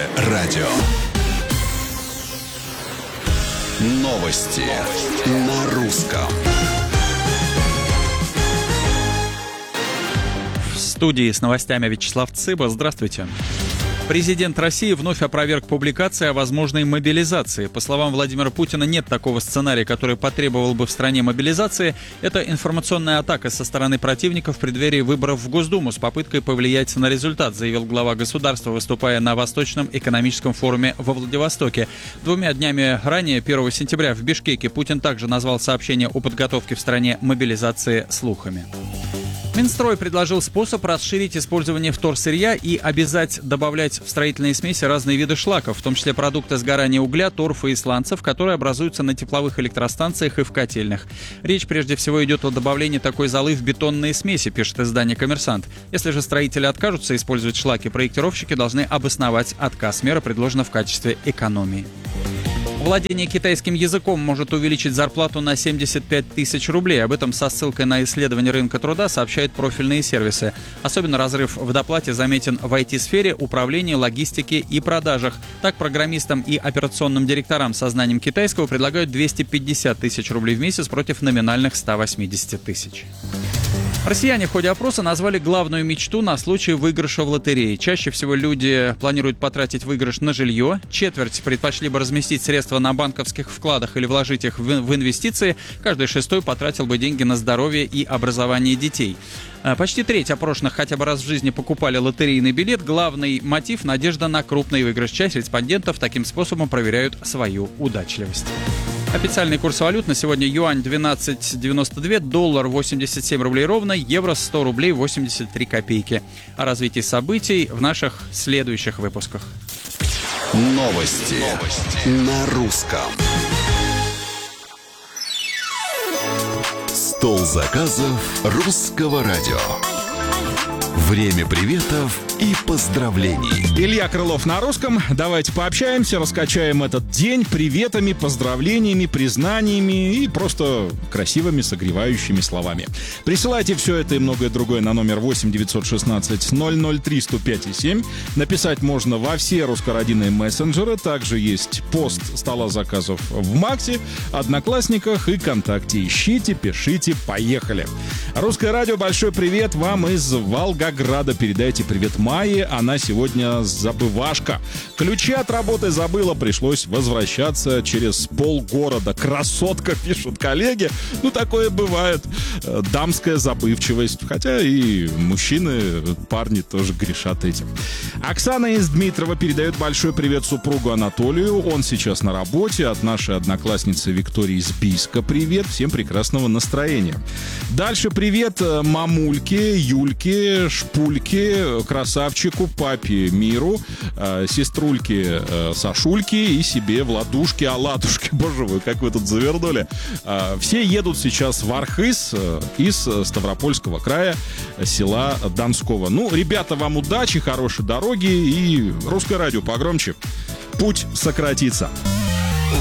Русское радио. Новости на русском. В студии с новостями Вячеслав Цыба. Здравствуйте. Президент России вновь опроверг публикации о возможной мобилизации. По словам Владимира Путина, нет такого сценария, который потребовал бы в стране мобилизации. Это информационная атака со стороны противников в преддверии выборов в Госдуму с попыткой повлиять на результат, заявил глава государства, выступая на Восточном экономическом форуме во Владивостоке. 2 днями ранее, 1 сентября, в Бишкеке, Путин также назвал сообщение о подготовке в стране мобилизации слухами. Минстрой предложил способ расширить использование вторсырья и обязать добавлять в строительные смеси разные виды шлаков, в том числе продукты сгорания угля, торфа и сланцев, которые образуются на тепловых электростанциях и в котельных. Речь прежде всего идет о добавлении такой золы в бетонные смеси, пишет издание «Коммерсант». Если же строители откажутся использовать шлаки, проектировщики должны обосновать отказ. Мера предложена в качестве экономии. Владение китайским языком может увеличить зарплату на 75 тысяч рублей. Об этом со ссылкой на исследование рынка труда сообщают профильные сервисы. Особенно разрыв в доплате заметен в IT-сфере, управлении, логистике и продажах. Так, программистам и операционным директорам со знанием китайского предлагают 250 тысяч рублей в месяц против номинальных 180 тысяч. Россияне в ходе опроса назвали главную мечту на случай выигрыша в лотерее. Чаще всего люди планируют потратить выигрыш на жилье. Четверть предпочли бы разместить средства на банковских вкладах или вложить их в инвестиции. Каждый шестой потратил бы деньги на здоровье и образование детей. Почти треть опрошенных хотя бы раз в жизни покупали лотерейный билет. Главный мотив – надежда на крупный выигрыш. Часть респондентов таким способом проверяют свою удачливость. Официальный курс валют на сегодня: юань 12,92, доллар 87 рублей ровно, евро 100 рублей 83 копейки. О развитии событий в наших следующих выпусках. Новости на русском. Стол заказов Русского радио. Время приветов и поздравлений. Илья Крылов на русском. Давайте пообщаемся, раскачаем этот день приветами, поздравлениями, признаниями и просто красивыми согревающими словами. Присылайте все это и многое другое на номер 8 916 003 105 7. Написать можно во все русскородийные мессенджеры. Также есть пост стола заказов в Максе, Одноклассниках и ВКонтакте. Ищите, пишите, поехали. Русское радио, большой привет вам из Волгограда. Передайте привет Майе, она сегодня забывашка. Ключи от работы забыла, пришлось возвращаться через полгорода. Красотка, пишут коллеги. Ну, такое бывает. Дамская забывчивость. Хотя и мужчины, парни тоже грешат этим. Оксана из Дмитрова передает большой привет супругу Анатолию. Он сейчас на работе. От нашей одноклассницы Виктории из Бийска привет. Всем прекрасного настроения. Дальше привет мамульке, Юльке, Шпульке, красавчику, папе Миру, сеструльке Сашульке и себе Владушке, Аладушке. Боже мой, как вы тут завернули. Все едут сейчас в Архыз из Ставропольского края, села Донского. Ну, ребята, вам удачи, хорошей дороги и Русское радио погромче. Путь сократится.